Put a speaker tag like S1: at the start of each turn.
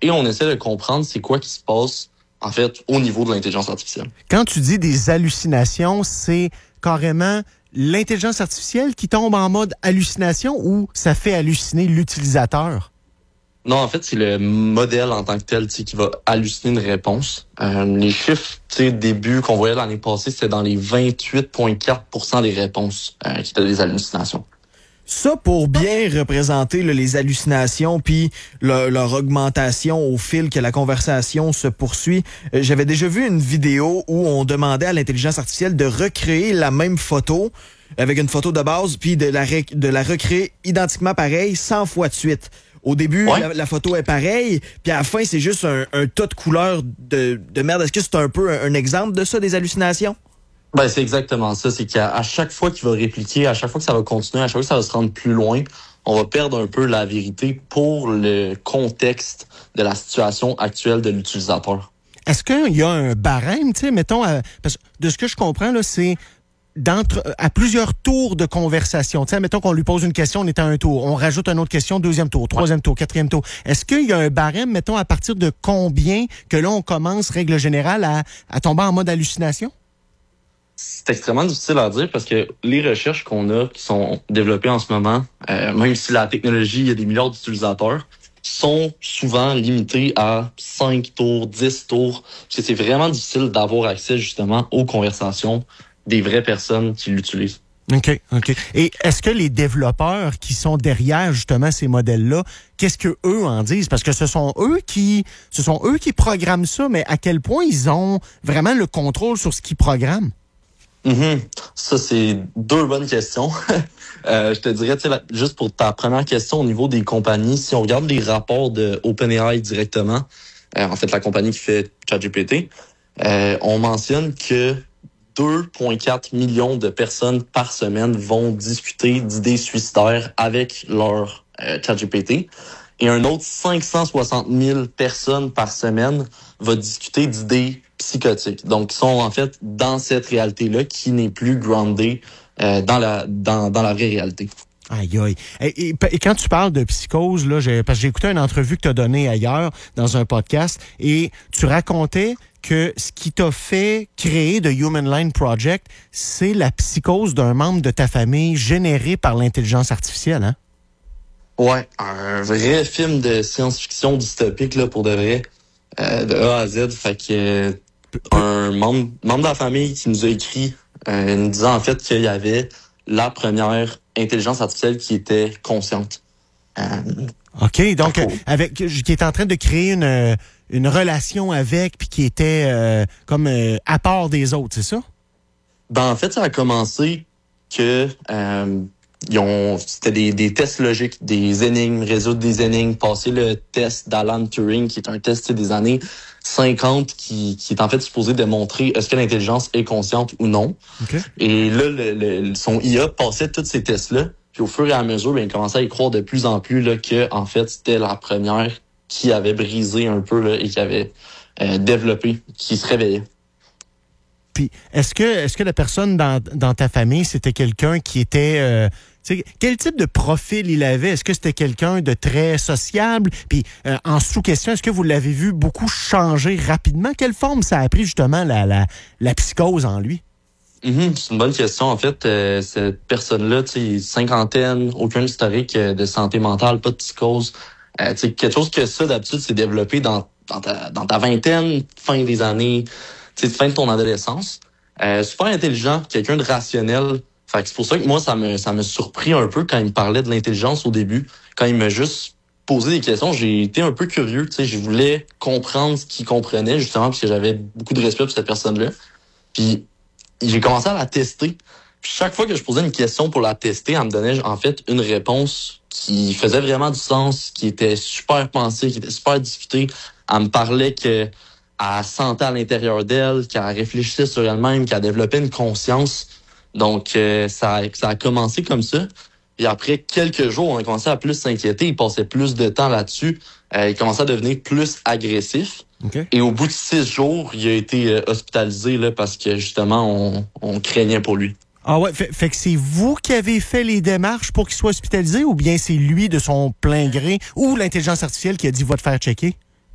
S1: et on essaie de comprendre c'est quoi qui se passe, en fait, au niveau de l'intelligence artificielle.
S2: Quand tu dis des hallucinations, c'est carrément l'intelligence artificielle qui tombe en mode hallucination ou ça fait halluciner l'utilisateur?
S1: Non, en fait, c'est le modèle en tant que tel qui va halluciner une réponse. Les chiffres début qu'on voyait l'année passée, c'était dans les 28,4% des réponses qui étaient des hallucinations.
S3: Ça, pour bien représenter les hallucinations puis leur augmentation au fil que la conversation se poursuit, j'avais déjà vu une vidéo où on demandait à l'intelligence artificielle de recréer la même photo avec une photo de base puis de la recréer identiquement pareil 100 fois de suite. Au début, ouais, la photo est pareille, puis à la fin, c'est juste un tas de couleurs de merde. Est-ce que c'est un peu un exemple de ça, des hallucinations?
S1: Ben, c'est exactement ça. C'est qu'à chaque fois qu'il va répliquer, à chaque fois que ça va continuer, à chaque fois que ça va se rendre plus loin, on va perdre un peu la vérité pour le contexte de la situation actuelle de l'utilisateur.
S2: Est-ce qu'il y a un barème, tu sais, mettons, parce que de ce que je comprends, là, c'est à plusieurs tours de conversation. Tu sais, mettons qu'on lui pose une question, on est à un tour. On rajoute une autre question, deuxième tour, troisième tour, quatrième tour. Est-ce qu'il y a un barème, mettons, à partir de combien que là, on commence, règle générale, à tomber en mode hallucination?
S1: C'est extrêmement difficile à dire parce que les recherches qu'on a, qui sont développées en ce moment, même si la technologie, il y a des milliards d'utilisateurs, sont souvent limitées à 5 tours, 10 tours. Parce que c'est vraiment difficile d'avoir accès justement aux conversations des vraies personnes qui l'utilisent.
S2: OK. Et est-ce que les développeurs qui sont derrière justement ces modèles-là, qu'est-ce que eux en disent? Parce que ce sont eux qui programment ça, mais à quel point ils ont vraiment le contrôle sur ce qu'ils programment?
S1: Ça, c'est deux bonnes questions. Je te dirais, juste pour ta première question au niveau des compagnies, si on regarde les rapports de OpenAI directement, en fait, la compagnie qui fait ChatGPT, on mentionne que 2,4 millions de personnes par semaine vont discuter d'idées suicidaires avec leur ChatGPT. Et un autre 560 000 personnes par semaine vont discuter d'idées psychotiques. Donc, ils sont en fait dans cette réalité-là qui n'est plus groundée dans la vraie réalité.
S2: Aïe. Et quand tu parles de psychose, là, parce que j'ai écouté une entrevue que tu as donnée ailleurs dans un podcast et tu racontais que ce qui t'a fait créer The Human Line Project, c'est la psychose d'un membre de ta famille générée par l'intelligence artificielle, hein?
S1: Ouais, un vrai film de science-fiction dystopique, là, pour de vrai, de A à Z. Fait que un membre de la famille qui nous a écrit, nous disant en fait qu'il y avait la première intelligence artificielle qui était consciente.
S2: OK, donc qui est en train de créer une relation avec puis qui était comme à part des autres, c'est ça?
S1: Ben en fait, ça a commencé que c'était des tests logiques, des énigmes, résoudre des énigmes, passer le test d'Alan Turing, qui est un test des années 50 qui est en fait supposé démontrer est-ce que l'intelligence est consciente ou non.
S2: Okay.
S1: Et là, son IA passait tous ces tests-là, puis au fur et à mesure, il commençait à y croire de plus en plus là, que en fait, c'était la première qui avait brisé un peu là, et qui avait développé, qui se réveillait.
S2: Puis, est-ce que la personne dans ta famille, c'était quelqu'un qui était... quel type de profil il avait? Est-ce que c'était quelqu'un de très sociable? Puis, en sous-question, est-ce que vous l'avez vu beaucoup changer rapidement? Quelle forme ça a pris, justement, la psychose en lui?
S1: C'est une bonne question. En fait, cette personne-là, cinquantaine, aucun historique de santé mentale, pas de psychose. Quelque chose que ça, d'habitude, c'est développé dans ta vingtaine, fin des années... fin de ton adolescence. Super intelligent, quelqu'un de rationnel. Fait que c'est pour ça que moi, ça me surpris un peu quand il me parlait de l'intelligence au début. Quand il m'a juste posé des questions, j'ai été un peu curieux. Je voulais comprendre ce qu'il comprenait, justement, parce que j'avais beaucoup de respect pour cette personne-là. Puis j'ai commencé à la tester. Puis chaque fois que je posais une question pour la tester, elle me donnait en fait une réponse qui faisait vraiment du sens, qui était super pensée, qui était super discutée. Elle me parlait que elle sentait à l'intérieur d'elle, qu'elle réfléchissait sur elle-même, qu'elle développait une conscience. Donc, ça a commencé comme ça. Et après quelques jours, on a commencé à plus s'inquiéter. Il passait plus de temps là-dessus. Il commençait à devenir plus agressif.
S2: Okay.
S1: Et au bout de 6 jours, il a été hospitalisé là, parce que justement, on craignait pour lui.
S2: Ah ouais, fait que c'est vous qui avez fait les démarches pour qu'il soit hospitalisé ou bien c'est lui de son plein gré ou l'intelligence artificielle qui a dit « va te faire checker » ?